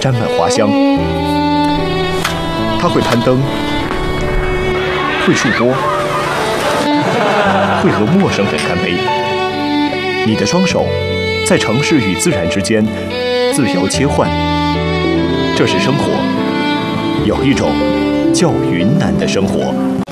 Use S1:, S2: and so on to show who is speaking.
S1: 沾满花香。他会攀登，会触摸，会和陌生人干杯。你的双手在城市与自然之间自由切换，这是生活，有一种叫云南的生活。